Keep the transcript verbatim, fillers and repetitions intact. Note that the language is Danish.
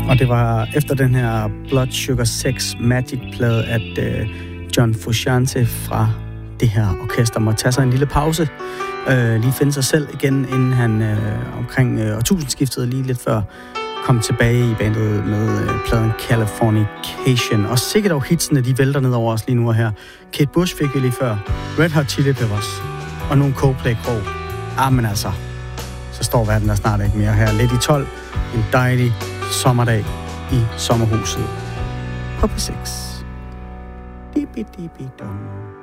Og det var efter den her Blood Sugar Sex Magic-plade, at øh, John Frusciante fra det her orkester må tage sig en lille pause. Øh, lige finde sig selv igen, inden han øh, omkring øh, årtusindskiftet, lige lidt før, kom tilbage i bandet med øh, pladen Californication. Og sikkert dog hitsene, de vælter ned over os lige nu og her. Kate Bush fik vi lige før. Red Hot Chili Peppers. Og nogle Coldplay-krog. Ah, men altså, så står verden der snart ikke mere her. Lidt i tolv. En dejlig sommerdag i sommerhuset på P seks. Dibi, dibi, dum.